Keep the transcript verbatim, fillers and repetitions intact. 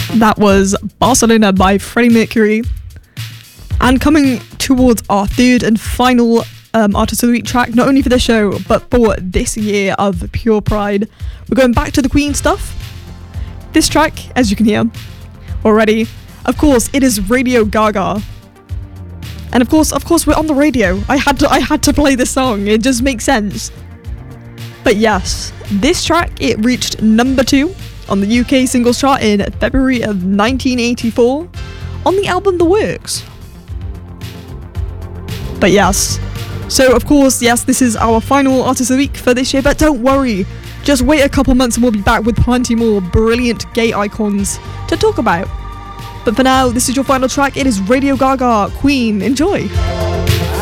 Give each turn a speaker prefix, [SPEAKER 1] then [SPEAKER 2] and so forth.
[SPEAKER 1] That was Barcelona by Freddie Mercury. And coming towards our third and final um, Artist of the Week track, not only for this show, but for this year of Pure Pride, we're going back to the Queen stuff. This track, as you can hear already, of course, it is Radio Gaga. And of course, of course, we're on the radio. I had to, I had to play this song. It just makes sense. But yes, this track, it reached number two on the U K singles chart in February of nineteen eighty-four on the album The Works. But yes, so of course, yes, this is our final Artist of the Week for this year, but don't worry, just wait a couple months and we'll be back with plenty more brilliant gay icons to talk about. But for now, this is your final track. It is Radio Gaga, Queen. Enjoy.